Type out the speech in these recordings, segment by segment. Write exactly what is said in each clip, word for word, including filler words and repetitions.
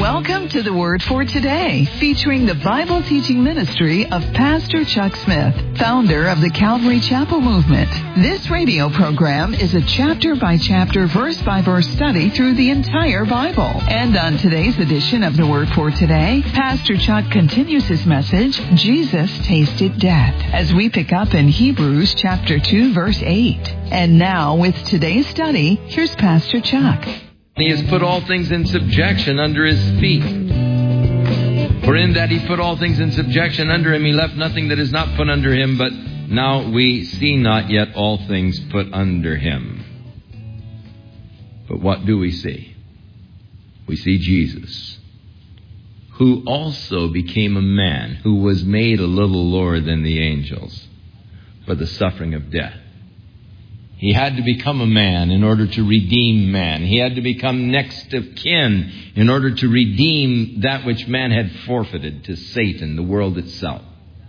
Welcome to the Word for Today, featuring the Bible teaching ministry of Pastor Chuck Smith, founder of the Calvary Chapel Movement. This radio program is a chapter-by-chapter, verse-by-verse study through the entire Bible. And on today's edition of the Word for Today, Pastor Chuck continues his message, Jesus Tasted Death, as we pick up in Hebrews chapter two, verse eight. And now, with today's study, here's Pastor Chuck. He has put all things in subjection under his feet. For in that he put all things in subjection under him, he left nothing that is not put under him, but now we see not yet all things put under him. But what do we see? We see Jesus, who also became a man, who was made a little lower than the angels for the suffering of death. He had to become a man in order to redeem man. He had to become next of kin in order to redeem that which man had forfeited to Satan, the world itself.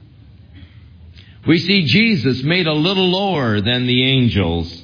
We see Jesus made a little lower than the angels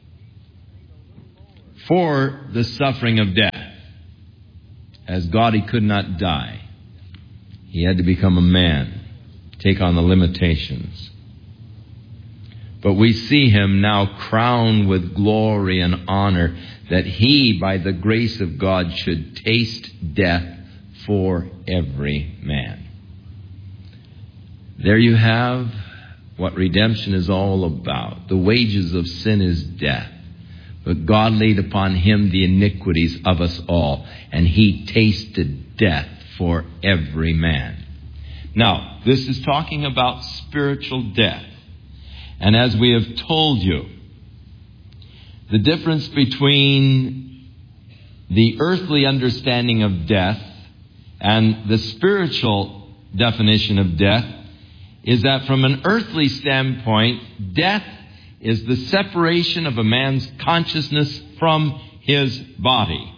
for the suffering of death. As God, he could not die. He had to become a man, take on the limitations. But we see him now crowned with glory and honor, that he, by the grace of God, should taste death for every man. There you have what redemption is all about. The wages of sin is death. But God laid upon him the iniquities of us all, and he tasted death for every man. Now, this is talking about spiritual death. And as we have told you, the difference between the earthly understanding of death and the spiritual definition of death is that from an earthly standpoint, death is the separation of a man's consciousness from his body.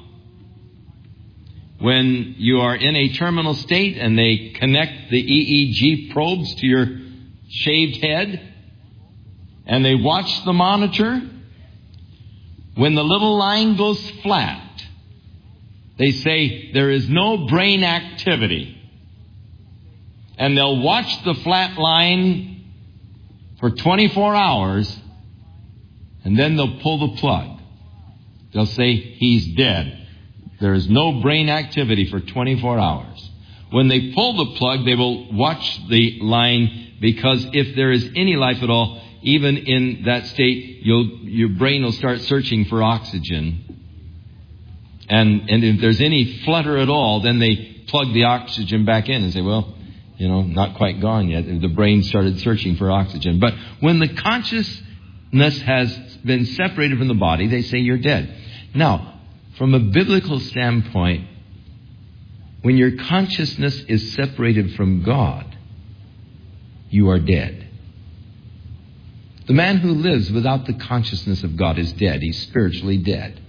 When you are in a terminal state and they connect the E E G probes to your shaved head, and they watch the monitor, when the little line goes flat, they say there is no brain activity. And they'll watch the flat line for twenty-four hours, and then they'll pull the plug. They'll say he's dead. There is no brain activity for twenty-four hours. When they pull the plug, they will watch the line, because if there is any life at all, even in that state, you'll, your brain will start searching for oxygen. And, and if there's any flutter at all, then they plug the oxygen back in and say, well, you know, not quite gone yet. The brain started searching for oxygen. But when the consciousness has been separated from the body, they say you're dead. Now, from a biblical standpoint, when your consciousness is separated from God, you are dead. The man who lives without the consciousness of God is dead. He's spiritually dead.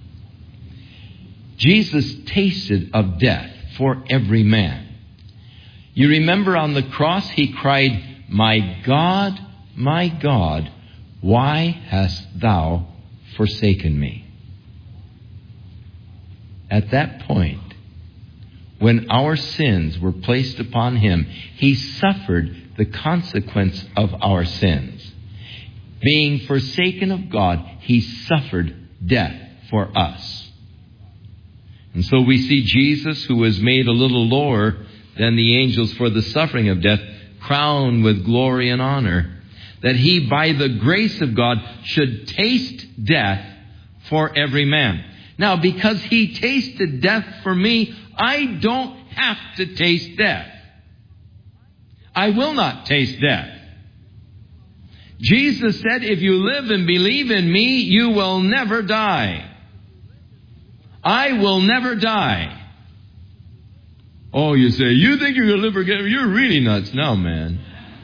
Jesus tasted of death for every man. You remember on the cross, he cried, "My God, my God, why hast thou forsaken me?" At that point, when our sins were placed upon him, he suffered the consequence of our sins. Being forsaken of God, he suffered death for us. And so we see Jesus, who was made a little lower than the angels for the suffering of death, crowned with glory and honor, that he, by the grace of God, should taste death for every man. Now, because he tasted death for me, I don't have to taste death. I will not taste death. Jesus said, if you live and believe in me, you will never die. I will never die. Oh, you say, you think you're going to live forever? You're really nuts now, man.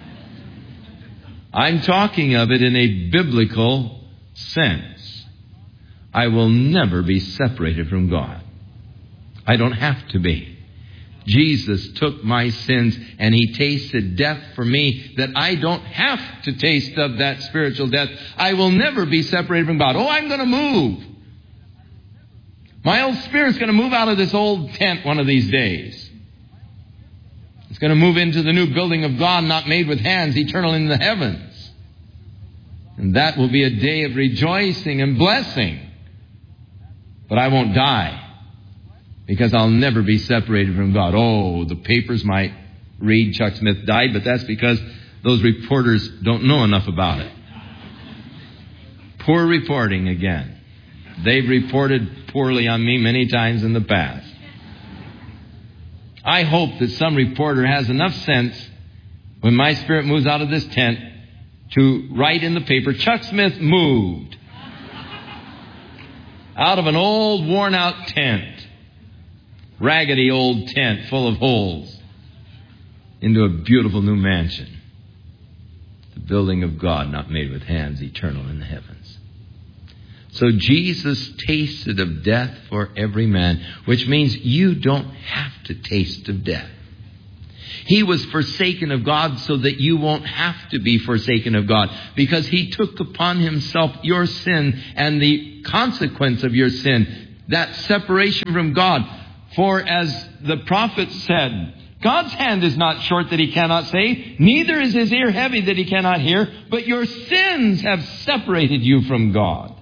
I'm talking of it in a biblical sense. I will never be separated from God. I don't have to be. Jesus took my sins and he tasted death for me, that I don't have to taste of that spiritual death. I will never be separated from God. Oh, I'm going to move. My old spirit's going to move out of this old tent one of these days. It's going to move into the new building of God, not made with hands, eternal in the heavens. And that will be a day of rejoicing and blessing. But I won't die, because I'll never be separated from God. Oh, the papers might read Chuck Smith died, but that's because those reporters don't know enough about it. Poor reporting again. They've reported poorly on me many times in the past. I hope that some reporter has enough sense when my spirit moves out of this tent to write in the paper, Chuck Smith moved out of an old worn out tent, raggedy old tent full of holes, into a beautiful new mansion, the building of God not made with hands, eternal in the heavens. So Jesus tasted of death for every man, which means you don't have to taste of death. He was forsaken of God so that you won't have to be forsaken of God, because He took upon Himself your sin and the consequence of your sin, that separation from God. For as the prophet said, God's hand is not short that He cannot save, neither is His ear heavy that He cannot hear, but your sins have separated you from God.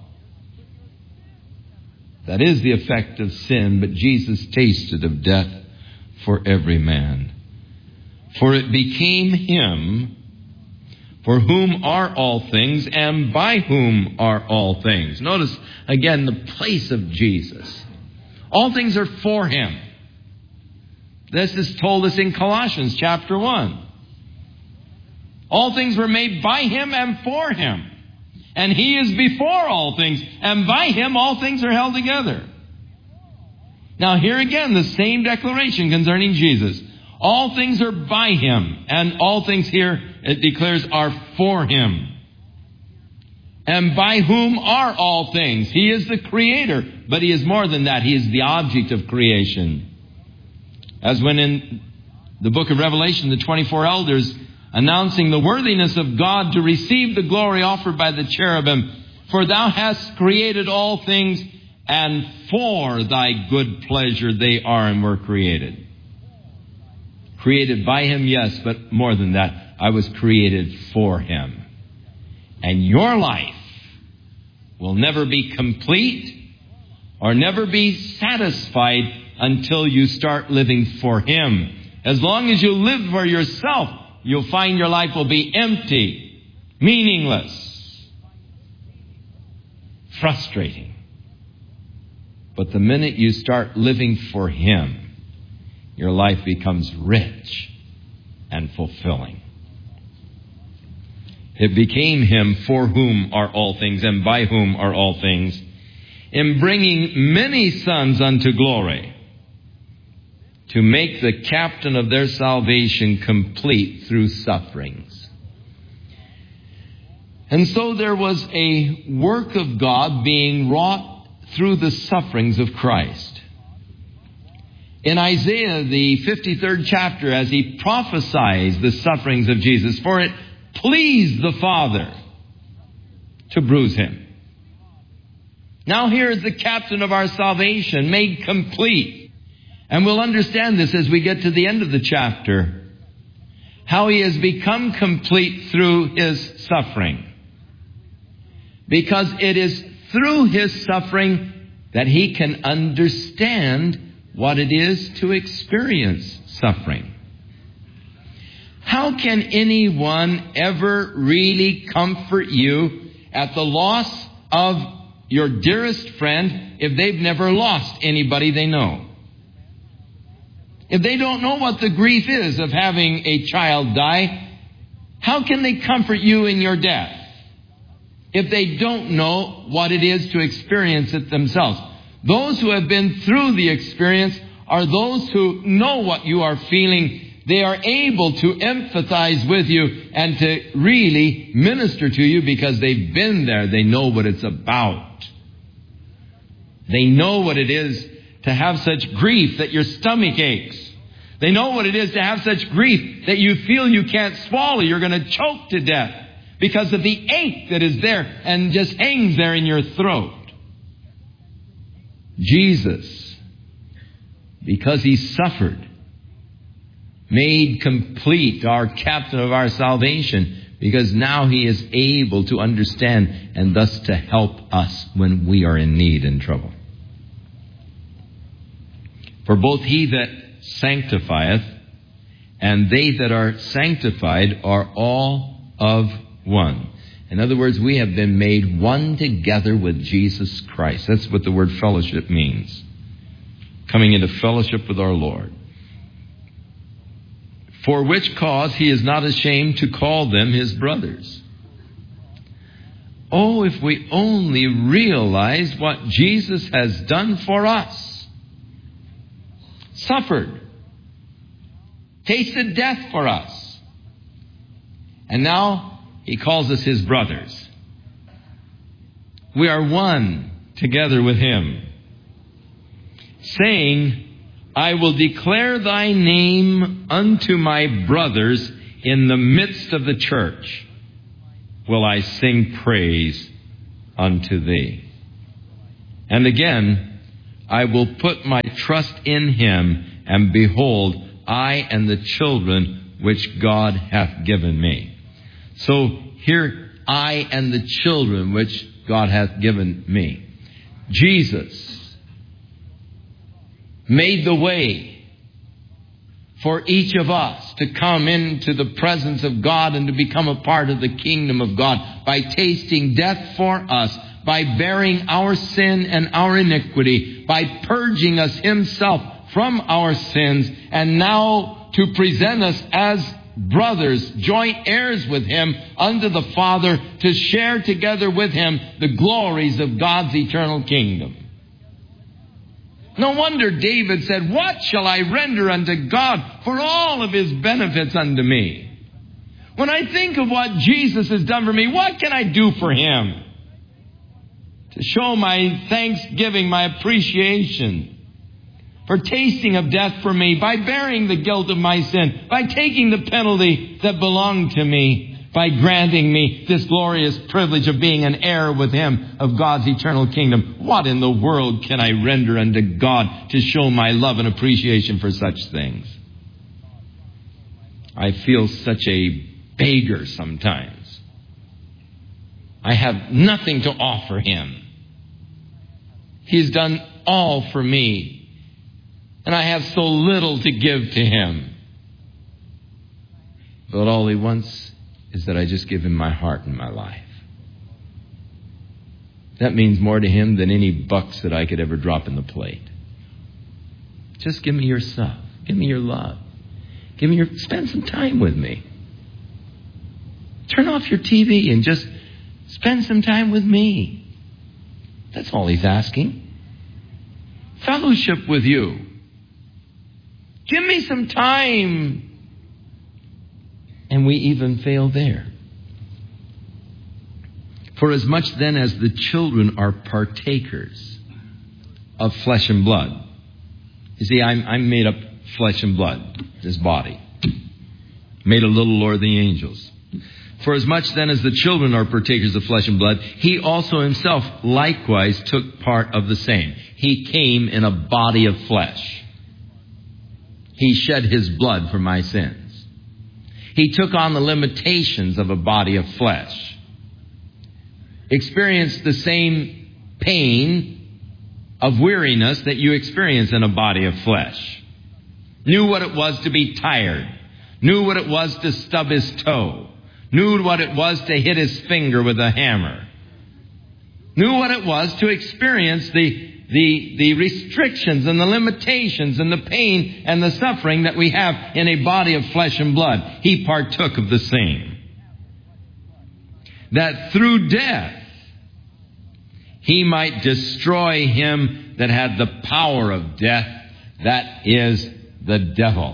That is the effect of sin, but Jesus tasted of death for every man. For it became Him for whom are all things and by whom are all things. Notice again the place of Jesus. All things are for Him. This is told us in Colossians chapter one. All things were made by Him and for Him. And He is before all things, and by Him all things are held together. Now here again, the same declaration concerning Jesus. All things are by Him, and all things here, it declares, are for Him. And by whom are all things? He is the Creator, but He is more than that. He is the object of creation. As when in the book of Revelation, the twenty-four elders announcing the worthiness of God to receive the glory offered by the cherubim. For Thou hast created all things, and for Thy good pleasure they are and were created. Created by Him, yes, but more than that, I was created for Him. And your life will never be complete or never be satisfied until you start living for Him. As long as you live for yourself, you'll find your life will be empty, meaningless, frustrating. But the minute you start living for Him, your life becomes rich and fulfilling. It became Him for whom are all things and by whom are all things, in bringing many sons unto glory, to make the captain of their salvation complete through sufferings. And so there was a work of God being wrought through the sufferings of Christ. In Isaiah, the fifty-third chapter, as he prophesies the sufferings of Jesus, for it pleased the Father to bruise Him. Now here is the captain of our salvation made complete. And we'll understand this as we get to the end of the chapter, how He has become complete through His suffering. Because it is through His suffering that He can understand what it is to experience suffering. How can anyone ever really comfort you at the loss of your dearest friend if they've never lost anybody they know? If they don't know what the grief is of having a child die, how can they comfort you in your death if they don't know what it is to experience it themselves? Those who have been through the experience are those who know what you are feeling. They are able to empathize with you and to really minister to you because they've been there. They know what it's about. They know what it is to have such grief that your stomach aches. They know what it is to have such grief that you feel you can't swallow. You're going to choke to death because of the ache that is there and just hangs there in your throat. Jesus, because he suffered, made complete our captain of our salvation, because now he is able to understand and thus to help us when we are in need and trouble. For both he that sanctifieth and they that are sanctified are all of one. In other words, we have been made one together with Jesus Christ. That's what the word fellowship means. Coming into fellowship with our Lord. For which cause he is not ashamed to call them his brothers. Oh, if we only realize what Jesus has done for us. Suffered. Tasted death for us. And now he calls us his brothers. We are one together with him. Saying, I will declare thy name unto my brothers in the midst of the church. Will I sing praise unto thee. And again, I will put my trust in him, and behold, I and the children which God hath given me. So here, I and the children which God hath given me. Jesus made the way for each of us to come into the presence of God and to become a part of the kingdom of God by tasting death for us, by bearing our sin and our iniquity, by purging us himself from our sins, and now to present us as brothers, joint heirs with him unto the Father, to share together with him the glories of God's eternal kingdom. No wonder David said, what shall I render unto God for all of his benefits unto me? When I think of what Jesus has done for me, what can I do for him? To show my thanksgiving, my appreciation for tasting of death for me, by bearing the guilt of my sin, by taking the penalty that belonged to me, by granting me this glorious privilege of being an heir with him of God's eternal kingdom. What in the world can I render unto God to show my love and appreciation for such things? I feel such a beggar sometimes. I have nothing to offer him. He's done all for me, and I have so little to give to him. But all he wants is that I just give him my heart and my life. That means more to him than any bucks that I could ever drop in the plate. Just give me yourself. Give me your love. Give me your, spend some time with me. Turn off your T V and just spend some time with me. That's all he's asking. Fellowship with you. Give me some time. And we even fail there. For as much then as the children are partakers of flesh and blood. You see, I'm, I'm made up flesh and blood, this body. Made a little lower than the angels. For as much then as the children are partakers of flesh and blood, he also himself likewise took part of the same. He came in a body of flesh. He shed his blood for my sins. He took on the limitations of a body of flesh. Experienced the same pain of weariness that you experience in a body of flesh. Knew what it was to be tired. Knew what it was to stub his toe. Knew what it was to hit his finger with a hammer. Knew what it was to experience the The, the restrictions and the limitations and the pain and the suffering that we have in a body of flesh and blood. He partook of the same. That through death, he might destroy him that had the power of death, that is the devil.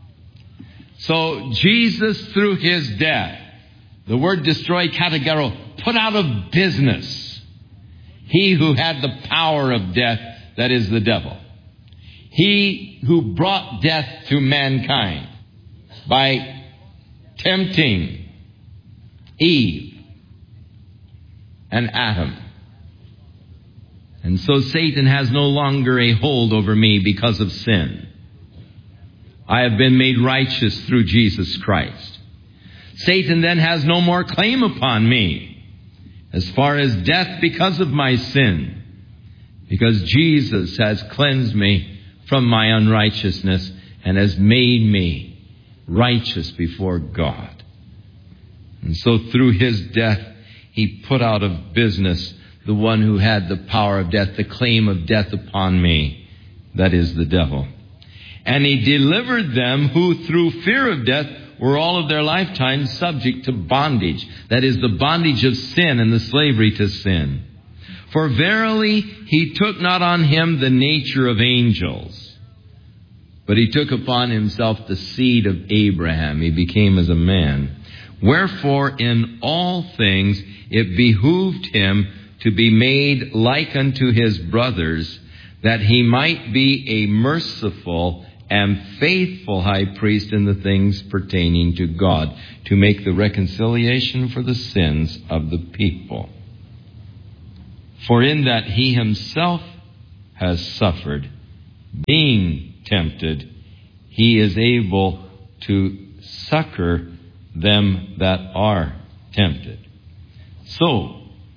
So Jesus, through his death, the word destroy, kategero, put out of business he who had the power of death, that is the devil. He who brought death to mankind by tempting Eve and Adam. And so Satan has no longer a hold over me because of sin. I have been made righteous through Jesus Christ. Satan then has no more claim upon me as far as death because of my sin, because Jesus has cleansed me from my unrighteousness and has made me righteous before God. And so through his death, he put out of business the one who had the power of death, the claim of death upon me, that is the devil. And he delivered them who through fear of death were all of their lifetime subject to bondage, that is the bondage of sin and the slavery to sin. For verily he took not on him the nature of angels, but he took upon himself the seed of Abraham. He became as a man. Wherefore in all things it behooved him to be made like unto his brothers, that he might be a merciful and faithful high priest in the things pertaining to God, to make the reconciliation for the sins of the people. For in that he himself has suffered, being tempted, he is able to succor them that are tempted. So,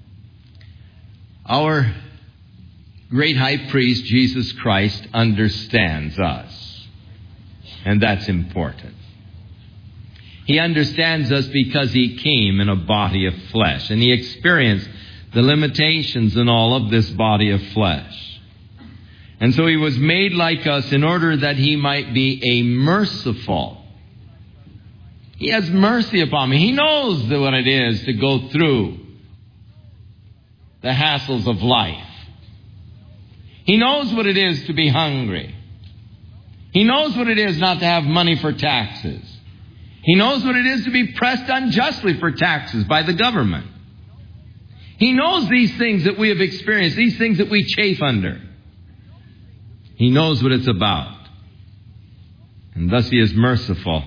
our great high priest, Jesus Christ, understands us. And that's important. He understands us because he came in a body of flesh. And he experienced the limitations and all of this body of flesh. And so he was made like us in order that he might be a merciful. He has mercy upon me. He knows what it is to go through the hassles of life. He knows what it is to be hungry. He knows what it is not to have money for taxes. He knows what it is to be pressed unjustly for taxes by the government. He knows these things that we have experienced, these things that we chafe under. He knows what it's about. And thus he is merciful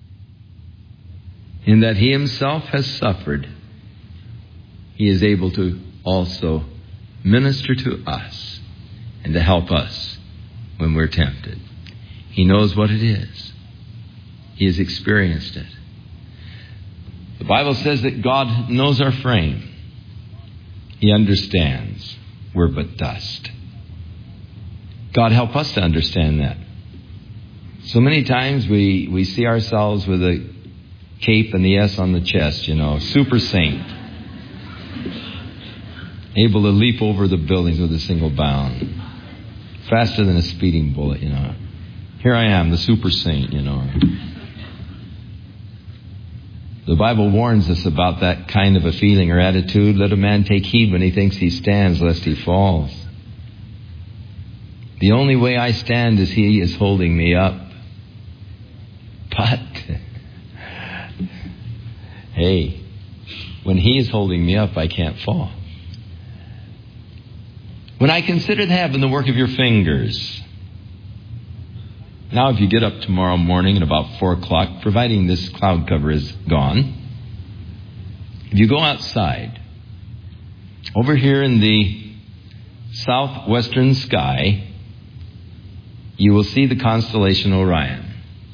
in that he himself has suffered. He is able to also minister to us and to help us when we're tempted. He knows what it is. He has experienced it. The Bible says that God knows our frame. He understands we're but dust. God help us to understand that. So many times we, we see ourselves with a cape and the S on the chest, you know, super saint. Able to leap over the buildings with a single bound. Faster than a speeding bullet, you know. Here I am, the super saint, you know. The Bible warns us about that kind of a feeling or attitude. Let a man take heed when he thinks he stands, lest he falls. The only way I stand is he is holding me up. But, hey, when he is holding me up, I can't fall. When I consider the heaven, the work of your fingers. Now, if you get up tomorrow morning at about four o'clock, providing this cloud cover is gone, if you go outside, over here in the southwestern sky, you will see the constellation Orion.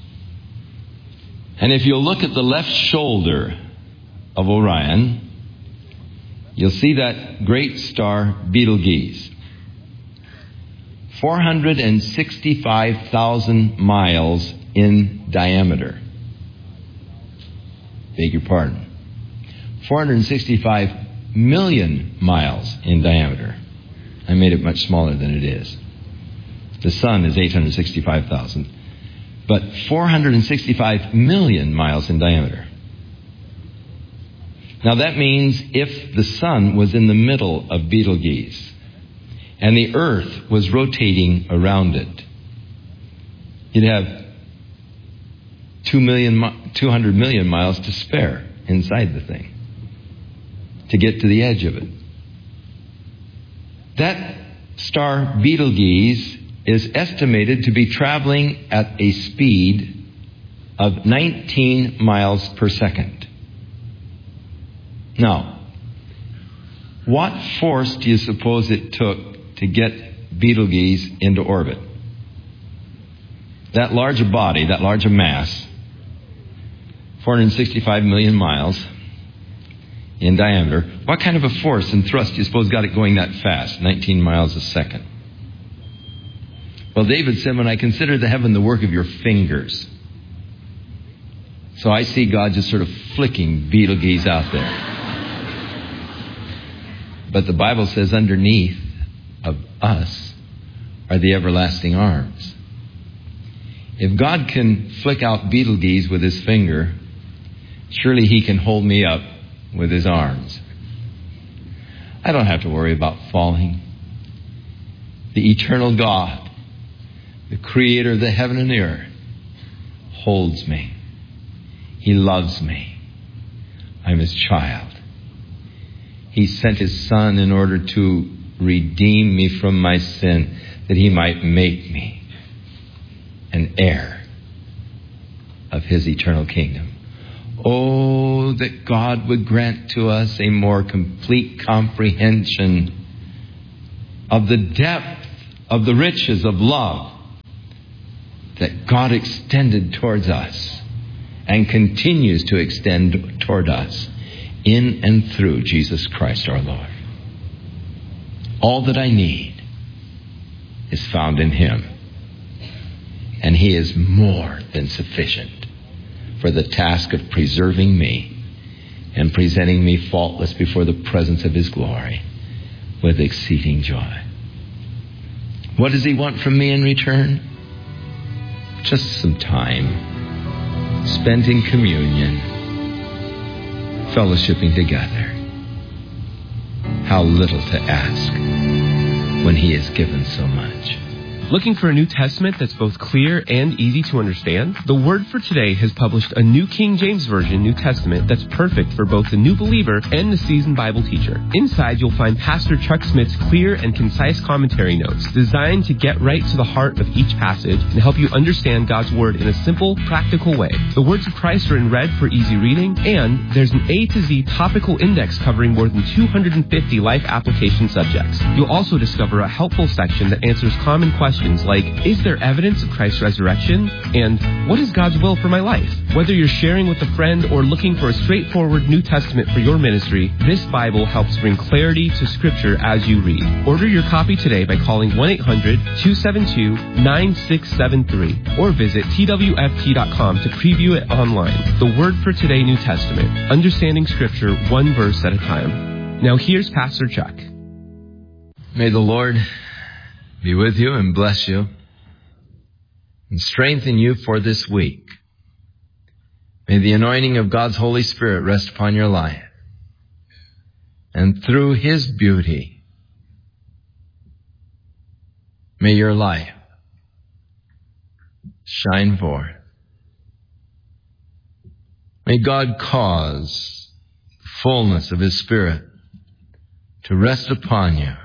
And if you'll look at the left shoulder of Orion, you'll see that great star Betelgeuse. four hundred sixty-five thousand miles in diameter. Beg your pardon. four hundred sixty-five million miles in diameter. I made it much smaller than it is. The sun is eight hundred sixty-five thousand. But four hundred sixty-five million miles in diameter. Now that means if the sun was in the middle of Betelgeuse and the earth was rotating around it, you'd have two million, two hundred million miles to spare inside the thing to get to the edge of it. That star Betelgeuse is estimated to be traveling at a speed of nineteen miles per second. Now, what force do you suppose it took to get Betelgeuse into orbit. That large a body, that large a mass, four hundred sixty-five million miles in diameter. What kind of a force and thrust do you suppose got it going that fast, nineteen miles a second? Well, David said, when I consider the heaven the work of your fingers. So I see God just sort of flicking Betelgeuse out there. But the Bible says underneath of us are the everlasting arms. If God can flick out Betelgeuse with his finger, surely he can hold me up with his arms. I don't have to worry about falling. The eternal God, the creator of the heaven and the earth, holds me. He loves me. I'm his child. He sent his Son in order to redeem me from my sin, that he might make me an heir of his eternal kingdom. Oh, that God would grant to us a more complete comprehension of the depth of the riches of love that God extended towards us and continues to extend toward us in and through Jesus Christ our Lord. All that I need is found in him, and he is more than sufficient for the task of preserving me and presenting me faultless before the presence of his glory with exceeding joy. What does he want from me in return? Just some time spent in communion, fellowshipping together. How little to ask when he has given so much. Looking for a New Testament that's both clear and easy to understand? The Word for Today has published a New King James Version New Testament that's perfect for both the new believer and the seasoned Bible teacher. Inside, you'll find Pastor Chuck Smith's clear and concise commentary notes designed to get right to the heart of each passage and help you understand God's Word in a simple, practical way. The words of Christ are in red for easy reading, and there's an A to Z topical index covering more than two hundred fifty life application subjects. You'll also discover a helpful section that answers common questions like, is there evidence of Christ's resurrection? And what is God's will for my life? Whether you're sharing with a friend or looking for a straightforward New Testament for your ministry, this Bible helps bring clarity to Scripture as you read. Order your copy today by calling one eight hundred two seven two nine six seven three or visit T W F T dot com to preview it online. The Word for Today New Testament, understanding Scripture one verse at a time. Now here's Pastor Chuck. May the Lord be with you and bless you and strengthen you for this week. May the anointing of God's Holy Spirit rest upon your life. And through his beauty, may your life shine forth. May God cause the fullness of his Spirit to rest upon you.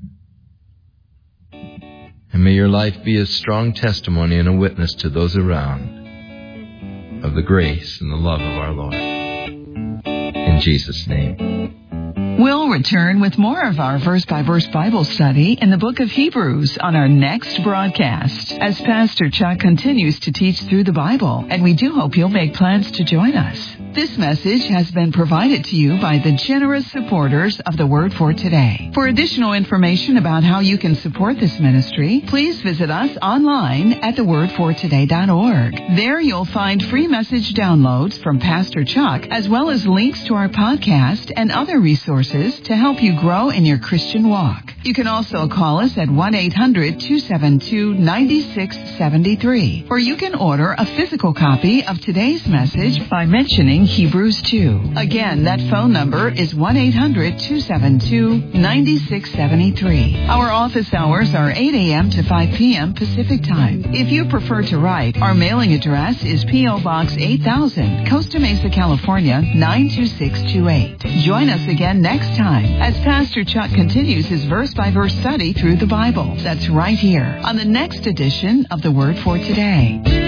And may your life be a strong testimony and a witness to those around of the grace and the love of our Lord. In Jesus' name. We'll return with more of our verse-by-verse Bible study in the book of Hebrews on our next broadcast as Pastor Chuck continues to teach through the Bible, and we do hope you'll make plans to join us. This message has been provided to you by the generous supporters of the Word for Today. For additional information about how you can support this ministry, please visit us online at the word for today dot org. There you'll find free message downloads from Pastor Chuck, as well as links to our podcast and other resources to help you grow in your Christian walk. You can also call us at one eight hundred two seven two nine six seven three, or you can order a physical copy of today's message by mentioning Hebrews two. Again, that phone number is one eight hundred two seven two nine six seven three. Our office hours are eight a.m. to five p.m. Pacific Time. If you prefer to write, our mailing address is P O. Box eight thousand, Costa Mesa, California, nine two six two eight. Join us again next time as Pastor Chuck continues his verse-by-verse study through the Bible. That's right here on the next edition of The Word for Today.